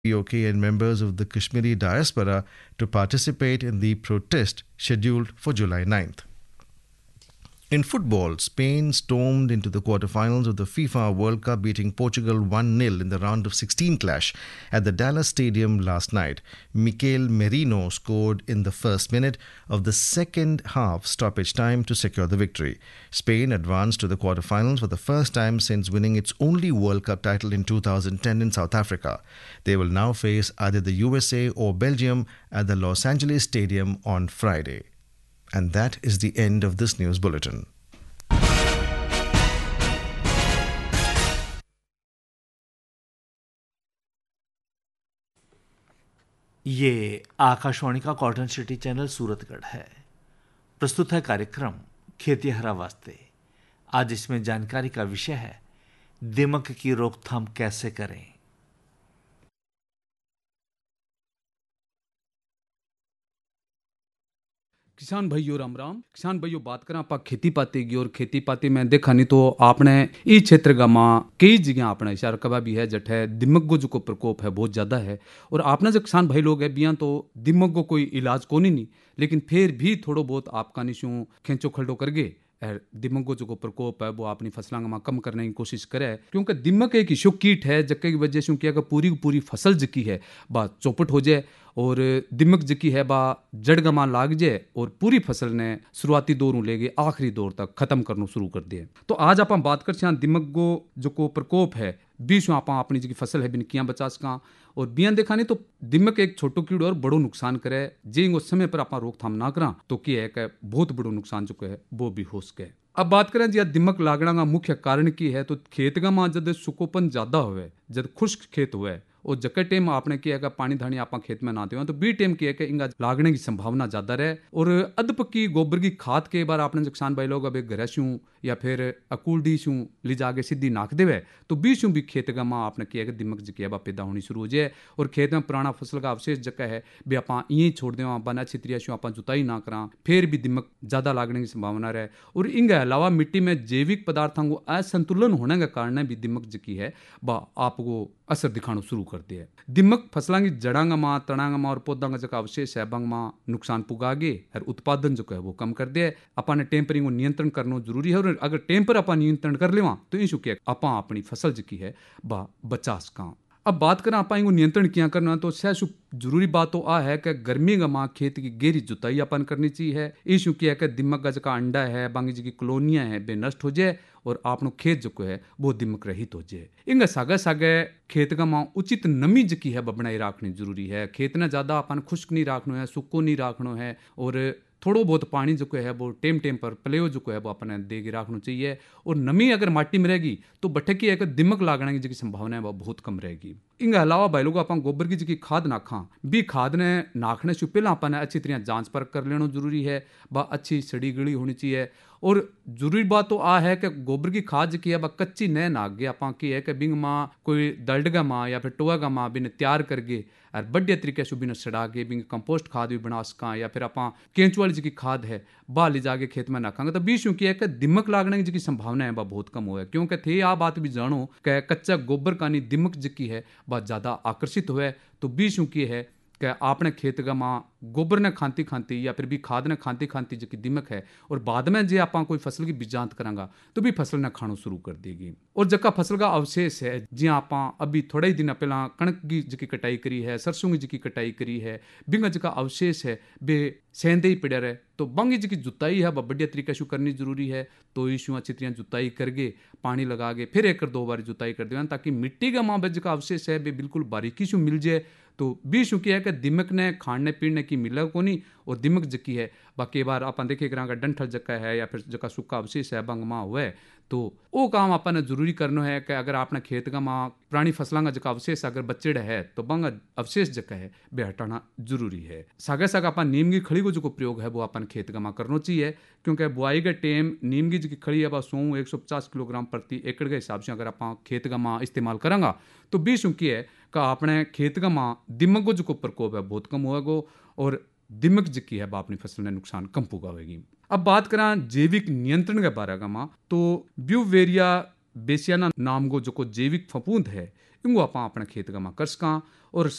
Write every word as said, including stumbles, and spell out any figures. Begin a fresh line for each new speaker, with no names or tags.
P O K and members of the Kashmiri diaspora to participate in the protest scheduled for July ninth. In football, Spain stormed into the quarterfinals of the FIFA World Cup, beating Portugal one nil in the round of sixteen clash at the Dallas Stadium last night. Mikel Merino scored in the first minute of the second half stoppage time to secure the victory. Spain advanced to the quarterfinals for the first time since winning its only World Cup title in two thousand ten in South Africa. They will now face either the U S A or Belgium at the Los Angeles Stadium on Friday. And that is the end of this news bulletin.
ये आकाशवाणी का cotton city channel Suratgarh है। प्रस्तुत है कार्यक्रम खेती हरा वास्ते। आज इसमें जानकारी का विषय है दीमक की रोकथाम कैसे करें।
किसान भाइयों राम राम। किसान भाइयों बात करें आप खेती पाती की, और खेती पाती में देखा नहीं तो आपने इस क्षेत्र का माँ कई जगह अपना इशारा कबा भी है जट है दिमक को जो को प्रकोप है बहुत ज़्यादा है। और आपने जो किसान भाई लोग है बिया तो दिमक को कोई इलाज को नहीं, लेकिन फिर भी थोड़ो बहुत आपका निशू खेचो खल्डो करगे दिमक को जो को प्रकोप है वो अपनी फसलों में कम करने की कोशिश करे, क्योंकि दिमक एक इशो कीट है जक्के की वजह से क्या पूरी पूरी फसल जकी है बा चौपट हो जाए और दिमक जकी है बा जड़ गमा लाग जाए और पूरी फसल ने शुरुआती दौर ले गए आखिरी दौर तक खत्म करना शुरू कर दिए। तो आज आप बात कर दिमक को जो को प्रकोप है बीच में आप अपनी जी फसल है बिन किया बचा सका। और बियान देखा नहीं तो दिमक एक छोटो कीड़ो और बड़ो नुकसान करे जे वो समय पर आप रोकथाम ना करा तो क्या है कि बहुत बड़ो नुकसान जो है वो भी हो सके। अब बात करें जी दिमक लागना का मुख्य कारण की है तो खेत का माँ जब सुकोपन ज्यादा हुए जब खुश्क खेत हुए और जके टाइम आपने किया है पानी धानी आप खेत में नाते हो तो बी टाइम किया है इंगा लागने की संभावना ज्यादा रहे। और अधपक्की गोबर की खाद के बार आपने किसान भाई लोग अब घर शू या फिर अकूलडी शू ले जाके सीधी नाक देवे तो बी शू भी खेत का माँ आपने किया है दिमक जकी है पैदा होनी शुरू हो जाए। और खेत में पुराना फसल का अवशेष जका है भी आप यही छोड़ दें आप अच्छी तरीके से आप जुताई ना करा फिर भी दिमक ज्यादा लागने की संभावना रहे। और इनके अलावा मिट्टी में जैविक पदार्थों को असंतुलन होने के कारण भी दिमक जकी है वह आपको असर दिखाना शुरू कर दिया। दिमक फसलों की जड़ांग माँ तड़ांग माँ और पौधा का जो अवशेष है बंग माँ नुकसान पुगागे और उत्पादन जो है वो कम कर दिया। अपन टेम्परिंग को नियंत्रण करना जरूरी है और अगर टेम्पर अपन नियंत्रण कर लेवा तो इन क्या अपन अपनी फसल जी है वह बचा सका। अब बात करें आप नियंत्रण किया करना तो सह जरूरी बात तो आ है कि गर्मी का माँ खेत की गहरी जुताई अपन करनी चाहिए। इशू क्या है कि दिमक का जो अंडा है बांगी जी की कॉलोनियां है बे नष्ट हो जाए और आपनो खेत जो है वो दिमक रहित हो जाए। इंगे सागे सागे खेत का माँ उचित नमी जकी है बनाई रखनी जरूरी है। खेत ने ज्यादा अपन खुश्क नहीं रखना है सुक्को नहीं रखना है और थोड़ो बहुत पानी जो है वो टेम टेम पर प्लेयो जो है वो अपने दे के रखना चाहिए। और नमी अगर माटी में रहेगी तो बट्ठे की है कि दिमक लागने की संभावना है वो बहुत कम रहेगी। इनके अलावा भाई लोग अपन गोबर की जी खाद नाखा भी खाद ने नाखने से पहले अपन अच्छी तरह जांच परख कर लेना जरूरी है वह अच्छी सड़ी गली होनी चाहिए। और जरूरी बात तो आ है कि गोबर की खाद की है वह कच्ची न नाग गए आप की है कि बिंग माँ कोई दल्ड का माँ या फिर टोआ का माँ बिन तैयार करके और बढ़िया तरीके से बिन सड़ा के बिंग कंपोस्ट खाद भी बना सका या फिर आप केंचुआ जी की खाद है बाह ले जाके खेत में नाखांगे तो बीच की है कि दिमक लागने की संभावना है वह बहुत कम हो है। क्योंकि थे आ बात भी जानो कि कच्चा गोबर का नहीं दिमक जी है वह ज्यादा आकर्षित हुए तो बीच की है कि आपने खेत का माँ गोबर ने खांती खांती या फिर भी खाद ने खांती खांती जो कि दिमक है और बाद में जे आप कोई फसल की बीजांत करांगा तो भी फसल ने खाना शुरू कर देगी। और जका फसल का अवशेष है जी आप अभी थोड़े ही दिन पहला कणक की जी कटाई करी है सरसों की जी कटाई करी है बिंग जका अवशेष है बे सेंधे ही पड़े रहे तो बंग जी की जुताई है वह बढ़िया तरीके से करनी जरूरी है। तो इशू अच्छी तरह जुताई करके पानी लगा के फिर एक दो बार जुताई कर देना ताकि मिट्टी का माँ का अवशेष है बे बिल्कुल बारीकी से मिल जाए। तो बीच क्या है कि दिमक ने खाने पीने की मिला को नहीं और दिमक जकी है बाकी बार अपन देखे करा डंठल जका है या फिर जका सूखा अवशेष है बंग माँ हुए तो वो काम अपन जरूरी करना है कि अगर आपने खेत का माँ पुरानी फसलों का जका अवशेष अगर बच्चे है तो बंग अवशेष जका है बे हटाना जरूरी है। सागे साग अपन नीम की खड़ी को जो प्रयोग है वो अपन खेत का माँ करना चाहिए क्योंकि बुआई के टाइम नीम की जी खड़ी है वह सौ एक सौ पचास किलोग्राम प्रति एकड़ के हिसाब से अगर आप खेत का माँ इस्तेमाल करेंगे तो बीस की है कि आपने खेत का माँ दिमक को जो प्रकोप है बहुत कम होगा और दिमक जकी है अपनी फसल में नुकसान कम पुगावेगी। अब बात करें जैविक नियंत्रण के बारे में तो ब्यूवेरिया बेसियाना नाम को जो को जैविक फफूंद है इनको आप अपने खेत का माँ कर सका और